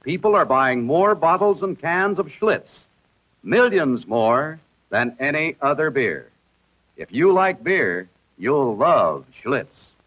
people are buying more bottles and cans of Schlitz, millions more than any other beer. If you like beer, you'll love Schlitz.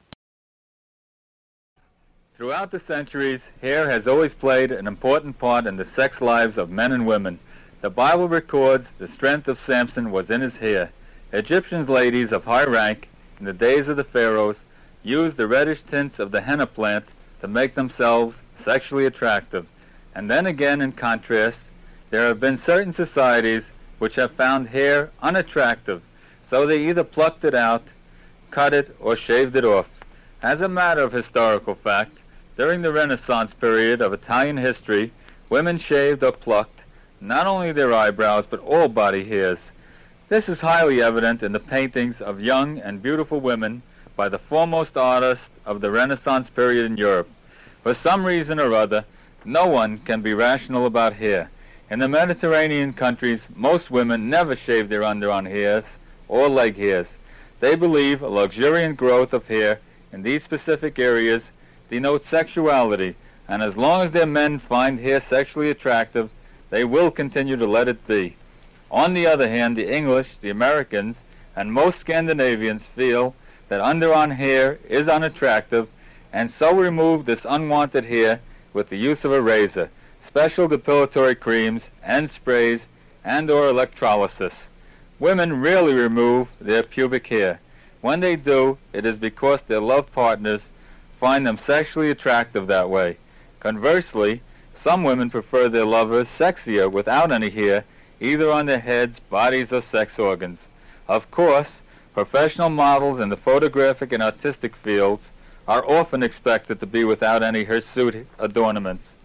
Throughout the centuries, hair has always played an important part in the sex lives of men and women. The Bible records the strength of Samson was in his hair. Egyptian ladies of high rank, in the days of the pharaohs, used the reddish tints of the henna plant to make themselves sexually attractive. And then again, in contrast, there have been certain societies which have found hair unattractive, so they either plucked it out, cut it, or shaved it off. As a matter of historical fact, during the Renaissance period of Italian history, women shaved or plucked not only their eyebrows but all body hairs. This is highly evident in the paintings of young and beautiful women by the foremost artists of the Renaissance period in Europe. For some reason or other, no one can be rational about hair. In the Mediterranean countries, most women never shave their underarm hairs or leg hairs. They believe a luxuriant growth of hair in these specific areas denotes sexuality, and as long as their men find hair sexually attractive, they will continue to let it be. On the other hand, the English, the Americans, and most Scandinavians feel that underarm hair is unattractive, and so remove this unwanted hair with the use of a razor, special depilatory creams and sprays, and/or electrolysis. Women rarely remove their pubic hair. When they do, it is because their love partners find them sexually attractive that way. Conversely, some women prefer their lovers sexier without any hair, either on their heads, bodies, or sex organs. Of course, professional models in the photographic and artistic fields are often expected to be without any hirsute adornments.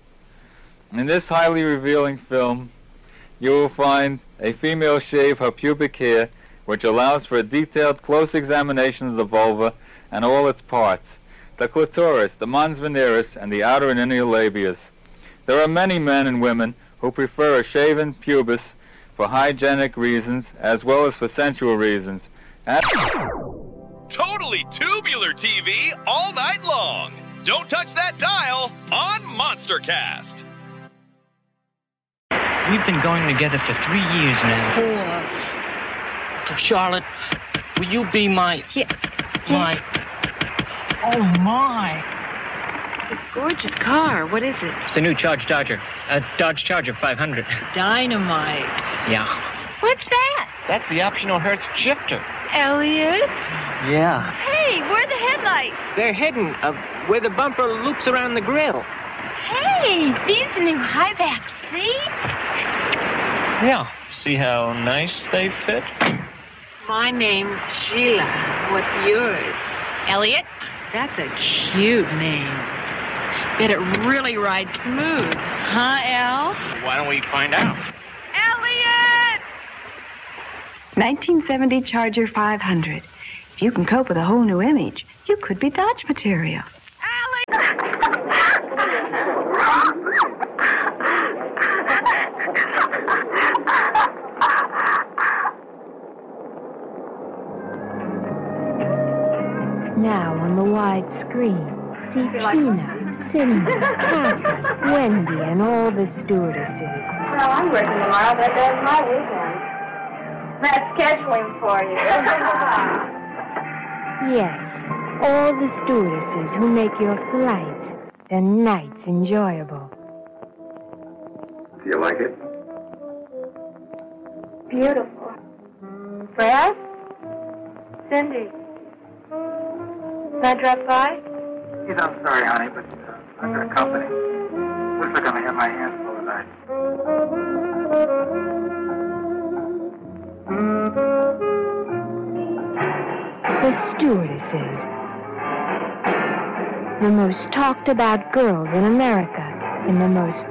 In this highly revealing film, you will find a female shave her pubic hair, which allows for a detailed, close examination of the vulva and all its parts, the clitoris, the mons veneris, and the outer and inner labias. There are many men and women who prefer a shaven pubis for hygienic reasons as well as for sensual reasons. Totally tubular TV all night long. Don't touch that dial on MonsterCast. We've been going together for 3 years now. 4. Charlotte, will you be my... My... Oh, my. It's a gorgeous car. What is it? It's a new Dodge Charger. A Dodge Charger 500. Dynamite. Yeah. What's that? That's the optional Hertz shifter. Elliot? Yeah. Hey, where are the headlights? They're hidden where the bumper loops around the grill. Hey, these are new high-back seats? Yeah. See how nice they fit? My name's Sheila. What's yours? Elliot? That's a cute name. Bet it really rides smooth. Huh, El? Why don't we find out? Elliot! 1970 Charger 500. If you can cope with a whole new image, you could be Dodge material. Now on the wide screen, see Tina, Cindy, Catherine, Wendy, and all the stewardesses. Well, I'm working tomorrow, but that's my weekend. That's scheduling for you. Yes, all the stewardesses who make your flights and nights enjoyable. Do you like it? Beautiful. Fred? Cindy? Can I drop by? You know, I'm sorry, honey, but I've got company. Looks like I'm gonna have my hands full tonight. The stewardesses. The most talked about girls in America in the most